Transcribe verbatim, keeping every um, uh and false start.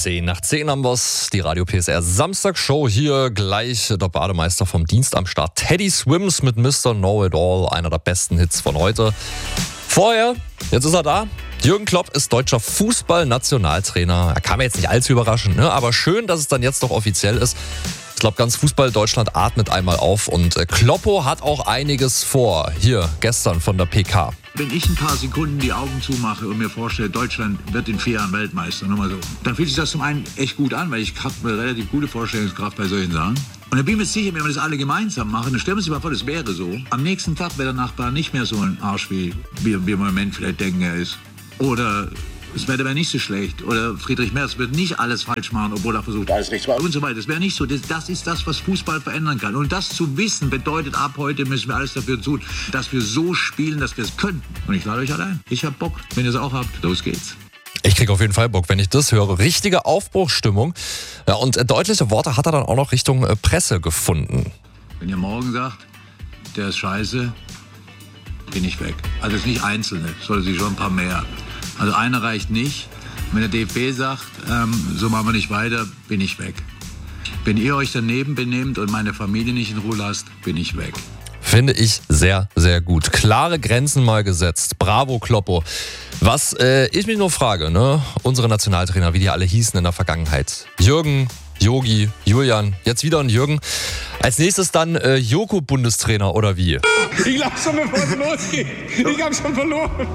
zehn nach zehn haben wir's, die Radio P S R Samstagshow hier, gleich der Bademeister vom Dienst am Start. Teddy Swims mit Mister Know It All, einer der besten Hits von heute. Vorher, jetzt ist er da, Jürgen Klopp ist deutscher Fußballnationaltrainer. Er kam jetzt nicht allzu überraschend, ne? Aber schön, dass es dann jetzt doch offiziell ist. Ich glaube, ganz Fußball-Deutschland atmet einmal auf und äh, Kloppo hat auch einiges vor. Hier, gestern von der P K. Wenn ich ein paar Sekunden die Augen zumache und mir vorstelle, Deutschland wird in vier Jahren Weltmeister, nur mal so, dann fühlt sich das zum einen echt gut an, weil ich habe eine relativ gute Vorstellungskraft bei solchen Sachen. Und dann bin ich mir sicher, wenn wir das alle gemeinsam machen, dann stellen wir uns mal vor, das wäre so. Am nächsten Tag wäre der Nachbar nicht mehr so ein Arsch, wie wir im Moment vielleicht denken, er ist. Oder das Wetter wäre nicht so schlecht. Oder Friedrich Merz wird nicht alles falsch machen, obwohl er versucht, alles richtig zu machen und so weiter. Das wäre nicht so. Das, das ist das, was Fußball verändern kann. Und das zu wissen, bedeutet, ab heute müssen wir alles dafür tun, dass wir so spielen, dass wir es können. Und ich lade euch allein. Ich hab Bock. Wenn ihr es auch habt, los geht's. Ich krieg auf jeden Fall Bock, wenn ich das höre. Richtige Aufbruchsstimmung. Ja, und äh, deutliche Worte hat er dann auch noch Richtung äh, Presse gefunden. Wenn ihr morgen sagt, der ist scheiße, bin ich weg. Also es ist nicht Einzelne, es sollte sich schon ein paar mehr. Also einer reicht nicht. Wenn der D F B sagt, ähm, so machen wir nicht weiter, bin ich weg. Wenn ihr euch daneben benehmt und meine Familie nicht in Ruhe lasst, bin ich weg. Finde ich sehr, sehr gut. Klare Grenzen mal gesetzt. Bravo, Kloppo. Was äh, ich mich nur frage, ne? Unsere Nationaltrainer, wie die alle hießen in der Vergangenheit. Jürgen, Yogi, Julian, jetzt wieder ein Jürgen. Als nächstes dann äh, Joko Bundestrainer oder wie? Ich glaube schon, bevor es losgeht. Ich habe schon verloren.